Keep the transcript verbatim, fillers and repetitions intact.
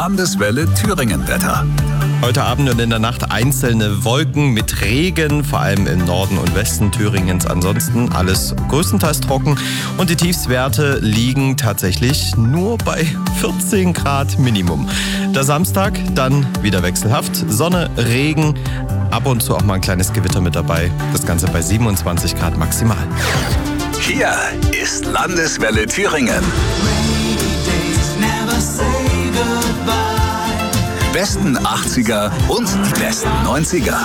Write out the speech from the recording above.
Landeswelle Thüringen-Wetter. Heute Abend und in der Nacht einzelne Wolken mit Regen, vor allem im Norden und Westen Thüringens. Ansonsten alles größtenteils trocken und die Tiefstwerte liegen tatsächlich nur bei vierzehn Grad Minimum. Der Samstag dann wieder wechselhaft, Sonne, Regen, ab und zu auch mal ein kleines Gewitter mit dabei. Das Ganze bei siebenundzwanzig Grad maximal. Hier ist Landeswelle Thüringen. Besten achtziger und die besten neunziger.